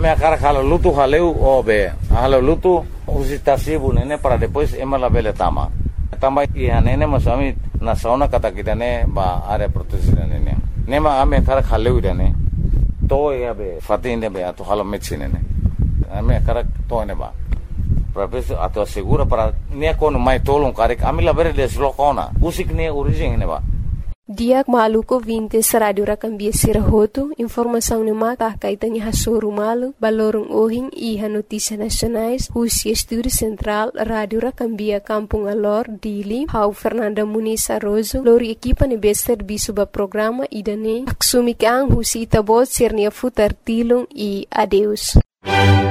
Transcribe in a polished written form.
ame akara kala lutu haleu obe hala lutu usitasibu nene para depois emala bele tama i nene masami na sauna kata kita ne ba are protection nene nema ame akara haleu dene to yabe fatine be ato halo medicine ne ame akara to ne ba professor ato segura para ne kono mai tolong karek amila bere des lokona usik ne origin ne ba Diak maluko vintes Radio Rakambia Sirahoto, informação no mata kaitan ha soru malu, balorong ohing iha notícias nacionais, Rússia Estúdio Central, Radio Rakambia Kampung Alor, Dili, Hau Fernanda Muniz Arrozo, lori equipa ne bester bisuba programa idane, aksumi kang husita bot sernia futar tilung e adeus.